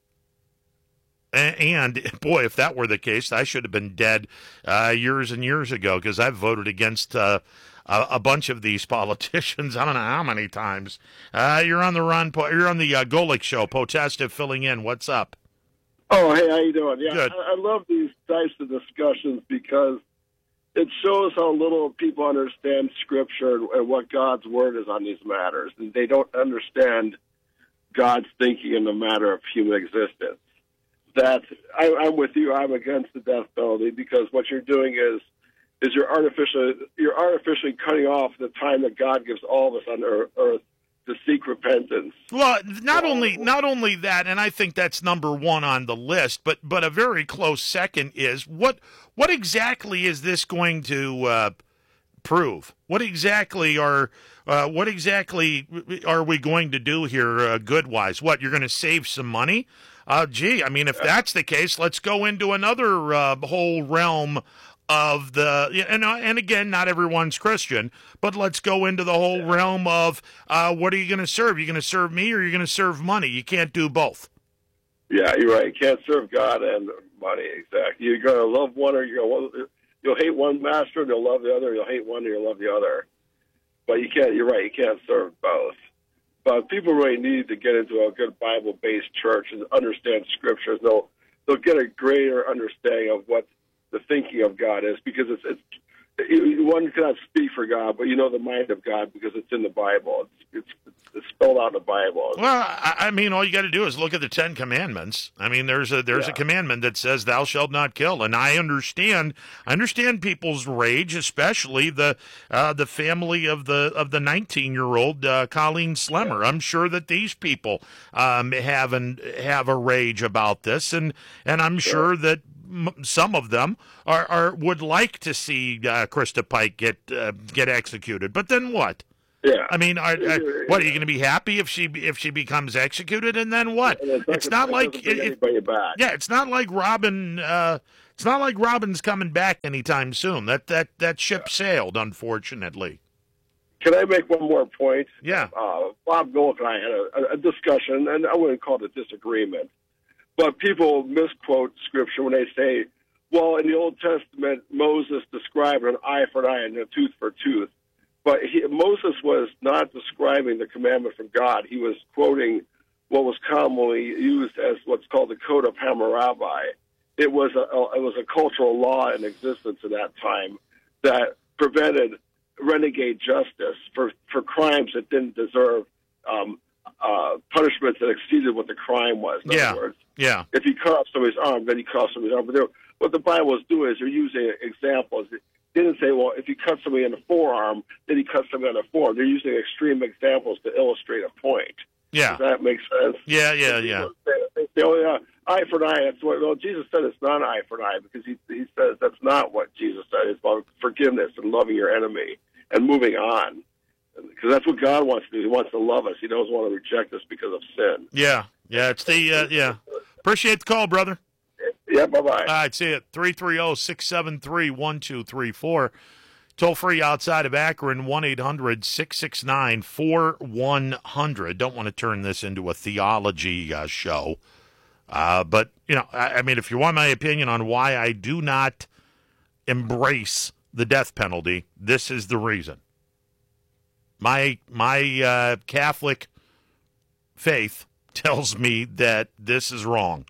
And, boy, if that were the case, I should have been dead uh, years and years ago, because I've voted against uh, a, a bunch of these politicians. I don't know how many times. Uh, you're on the run. You're on the uh, Golick Show. Potesta filling in. What's up? Oh, hey, how you doing? Yeah, Good. I, I love these types of discussions because it shows how little people understand Scripture and, and what God's Word is on these matters. And they don't understand God's thinking in the matter of human existence. That I, I'm with you. I'm against the death penalty because what you're doing is is you're artificially you're artificially cutting off the time that God gives all of us on earth to seek repentance. Well, not only not only that, and I think that's number one on the list, but but a very close second is what what exactly is this going to uh, prove? What exactly are uh, what exactly are we going to do here, uh, good wise? What, you're going to save some money? Uh, gee, I mean, if that's the case, let's go into another uh, whole realm of the, and, and again, not everyone's Christian, but let's go into the whole yeah. realm of uh, what are you going to serve? Are you going to serve me or are you going to serve money? You can't do both. Yeah, you're right. You can't serve God and money, exactly. You're going to love one or you're going to, you'll hate one master and you'll love the other. You'll hate one and you'll love the other. But you can't, you're right, you can't serve both. But people really need to get into a good Bible-based church and understand Scriptures. They'll they'll get a greater understanding of what the thinking of God is, because it's, it's it, one cannot speak for God, but you know the mind of God because it's in the Bible. It's, it's, it's spelled out in the Bible. Well, I, I mean, all you got to do is look at the Ten Commandments. I mean, there's a there's yeah. a commandment that says, "Thou shalt not kill." And I understand, I understand people's rage, especially the uh, the family of the of the nineteen year old uh, Colleen Slemmer. I'm sure that these people um, have an, have a rage about this, and and I'm sure that some of them are, are would like to see uh, Krista Pike get uh, get executed. But then what? Yeah. I mean, are, are, what are you going to be happy if she if she becomes executed, and then what? It's, it's not like it, it, back. yeah, it's not like Robin. Uh, it's not like Robin's coming back anytime soon. That that that ship yeah. sailed, unfortunately. Can I make one more point? Yeah. Uh, Bob Golick and I had a, a discussion, and I wouldn't call it a disagreement. But people misquote Scripture when they say, well, in the Old Testament, Moses described an eye for an eye and a tooth for a tooth. But he, Moses was not describing the commandment from God. He was quoting what was commonly used as what's called the Code of Hammurabi. It was a, a, it was a cultural law in existence at that time that prevented renegade justice for, for crimes that didn't deserve um, uh, punishments that exceeded what the crime was. In yeah. other words, yeah. If you cut off somebody's arm, then you cut off somebody's arm. But what the Bible is doing is they're using examples. It didn't say, well, if you cut somebody in the forearm, then you cut somebody on the forearm. They're using extreme examples to illustrate a point. Yeah. Does that make sense? Yeah, yeah, yeah. They say, oh, yeah, eye for an eye. That's what, well, Jesus said it's not an eye for an eye because he, he says that's not what Jesus said. It's about forgiveness and loving your enemy and moving on. Because that's what God wants to do. He wants to love us. He doesn't want to reject us because of sin. Yeah, yeah. It's the, uh, yeah. Appreciate the call, brother. Yeah, bye-bye. All right, see it. three three zero, six seven three, one two three four. Toll free outside of Akron, one eight hundred, six six nine, four one zero zero. Don't want to turn this into a theology uh, show. Uh, but, you know, I, I mean, if you want my opinion on why I do not embrace the death penalty, this is the reason. My, my uh, Catholic faith tells me that this is wrong.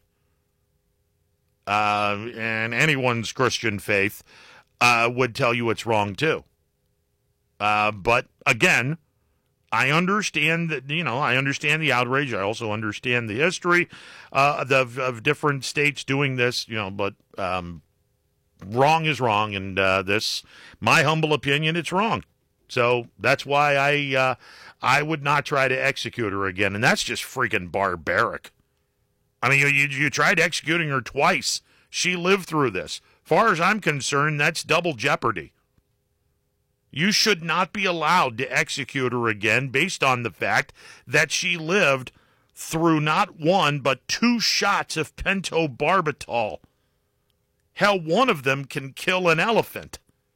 Uh, and anyone's Christian faith uh, would tell you it's wrong too. Uh, but again, I understand that, you know, I understand the outrage. I also understand the history uh, of, of different states doing this, you know, but um, wrong is wrong. And uh, this, my humble opinion, it's wrong. So that's why I uh, I would not try to execute her again. And that's just freaking barbaric. I mean, you, you, you tried executing her twice. She lived through this. Far as I'm concerned, that's double jeopardy. You should not be allowed to execute her again based on the fact that she lived through not one, but two shots of pentobarbital. Hell, one of them can kill an elephant.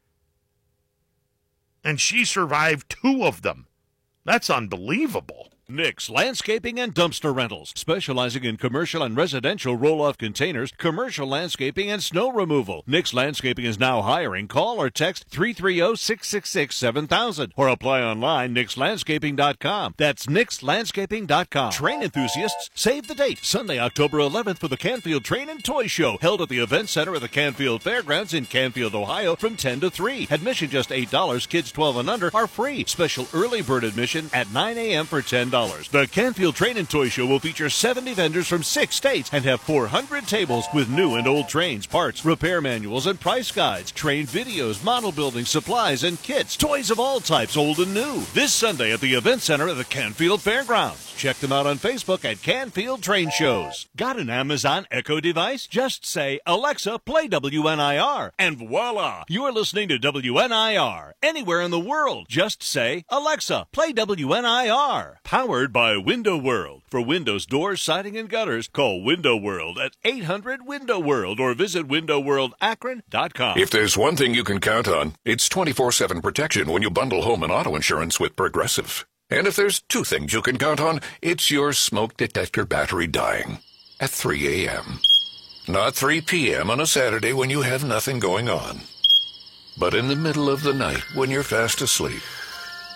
And she survived two of them. That's unbelievable. Nick's Landscaping and Dumpster Rentals, specializing in commercial and residential roll-off containers, commercial landscaping, and snow removal. Nick's Landscaping is now hiring. Call or text three three zero, six six six, seven thousand or apply online, nix landscaping dot com. That's nix landscaping dot com. Train enthusiasts, save the date. Sunday, October eleventh for the Canfield Train and Toy Show, held at the Event Center at the Canfield Fairgrounds in Canfield, Ohio, from ten to three. Admission just eight dollars. Kids twelve and under are free. Special early bird admission at nine a.m. for ten dollars. The Canfield Train and Toy Show will feature seventy vendors from six states and have four hundred tables with new and old trains, parts, repair manuals, and price guides, train videos, model building, supplies, and kits, toys of all types, old and new. This Sunday at the Event Center at the Canfield Fairgrounds. Check them out on Facebook at Canfield Train Shows. Got an Amazon Echo device? Just say, Alexa, play W N I R, and voila! You're listening to W N I R. Anywhere in the world, just say, Alexa, play W N I R. Powered by Window World. For windows, doors, siding, and gutters, call Window World at eight hundred window world or visit window world akron dot com. If there's one thing you can count on, it's twenty-four seven protection when you bundle home and auto insurance with Progressive. And if there's two things you can count on, it's your smoke detector battery dying at three a.m. Not three p.m. on a Saturday when you have nothing going on, but in the middle of the night when you're fast asleep.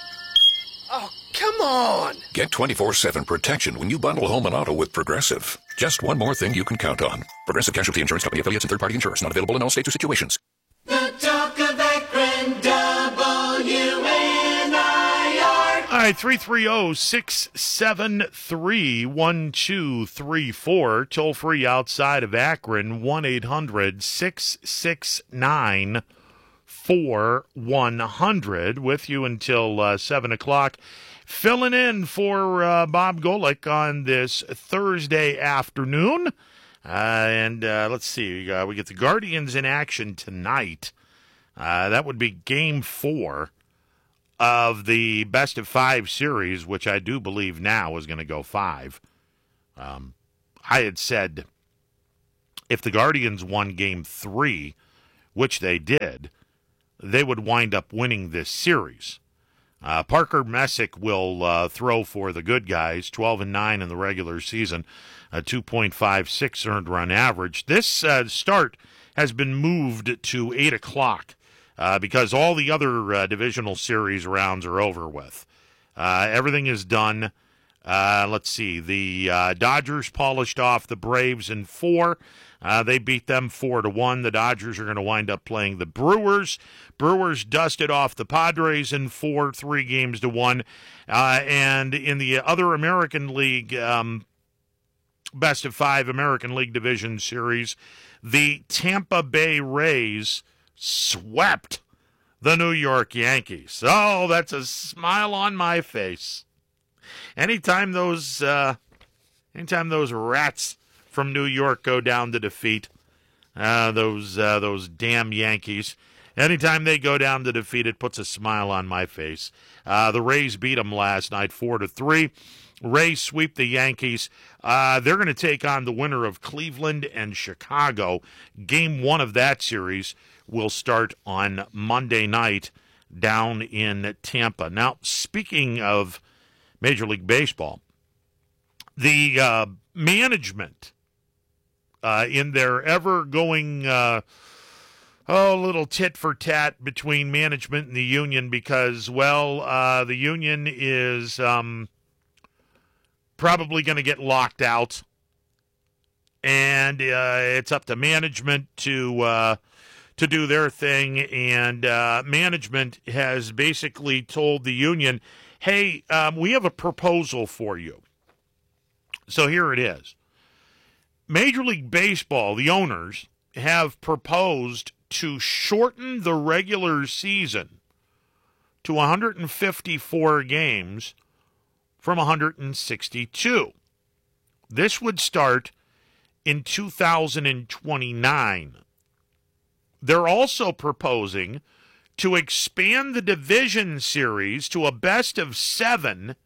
Oh, come on! Get twenty-four seven protection when you bundle home and auto with Progressive. Just one more thing you can count on. Progressive Casualty Insurance Company, affiliates, and third-party insurers. Not available in all states or situations. The Talk of Akron, W N I R. All right, three three zero, six seven three, one two three four. Toll free outside of Akron, one eight hundred, six six nine, four one hundred. With you until uh, seven o'clock. Filling in for uh, Bob Golick on this Thursday afternoon. Uh, and uh, let's see, uh, we get the Guardians in action tonight. Uh, that would be game four of the best of five series, which I do believe now is going to go five. Um, I had said if the Guardians won game three, which they did, they would wind up winning this series. Uh, Parker Messick will uh, throw for the good guys, twelve and nine in the regular season, a two point five six earned run average. This uh, start has been moved to eight o'clock uh, because all the other uh, divisional series rounds are over with. Uh, everything is done. Uh, let's see. The uh, Dodgers polished off the Braves in four. Uh, they beat them four to one. The Dodgers are going to wind up playing the Brewers. Brewers dusted off the Padres in four, three games to one. Uh, and in the other American League, um, best of five American League Division Series, the Tampa Bay Rays swept the New York Yankees. Oh, that's a smile on my face. Anytime those, uh, anytime those rats from New York go down to defeat uh, those uh, those damn Yankees. Anytime they go down to defeat, it puts a smile on my face. Uh, the Rays beat them last night, four to three. Rays sweep the Yankees. Uh, they're going to take on the winner of Cleveland and Chicago. Game one of that series will start on Monday night down in Tampa. Now, speaking of Major League Baseball, the uh, management. Uh, in their ever-going, uh, oh, little tit-for-tat between management and the union because, well, uh, the union is um, probably going to get locked out, and uh, it's up to management to uh, to do their thing, and uh, management has basically told the union, hey, um, we have a proposal for you. So here it is. Major League Baseball, the owners, have proposed to shorten the regular season to one hundred fifty-four games from one hundred sixty-two. This would start in two thousand twenty-nine. They're also proposing to expand the division series to a best of seven.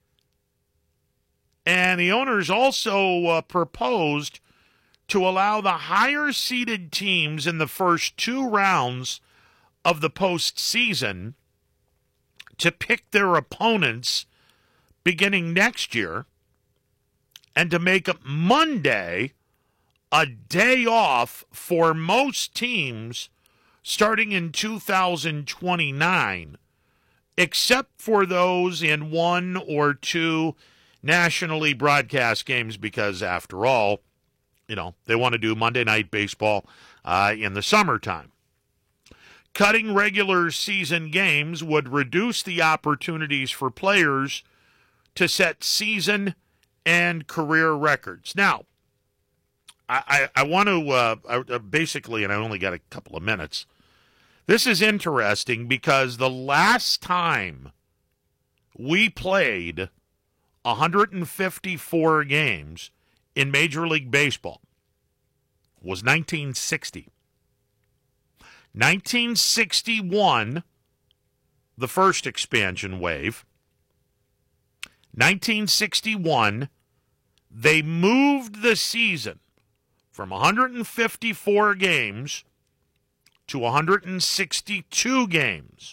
And the owners also uh, proposed to allow the higher-seeded teams in the first two rounds of the postseason to pick their opponents beginning next year and to make Monday a day off for most teams starting in two thousand twenty-nine, except for those in one or two nationally broadcast games because, after all, you know, they want to do Monday Night Baseball uh, in the summertime. Cutting regular season games would reduce the opportunities for players to set season and career records. Now, I, I, I want to uh, I, basically, and I only got a couple of minutes, this is interesting because the last time we played one hundred fifty-four games in Major League Baseball was nineteen sixty. nineteen sixty-one, the first expansion wave. nineteen sixty-one, they moved the season from one hundred fifty-four games to one hundred sixty-two games.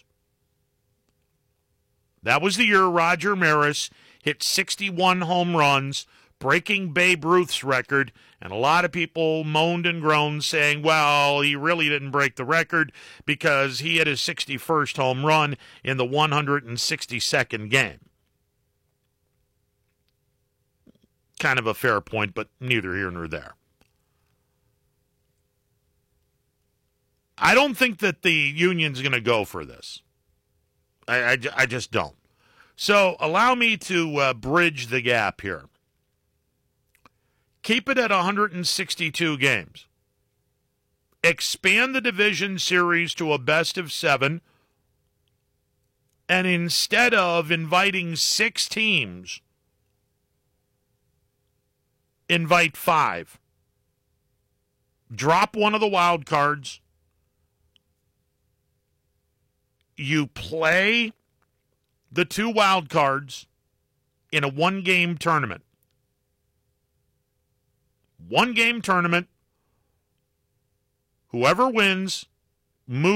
That was the year Roger Maris hit sixty-one home runs, breaking Babe Ruth's record, and a lot of people moaned and groaned saying, well, he really didn't break the record because he hit his sixty-first home run in the one hundred sixty-second game. kind of a fair point, but neither here nor there. I don't think that the union's going to go for this. I, I, I just don't. So allow me to uh, bridge the gap here. Keep it at one hundred sixty-two games. Expand the division series to a best of seven. And instead of inviting six teams, invite five. Drop one of the wild cards. You play the two wild cards in a one-game tournament. One-game tournament. Whoever wins moves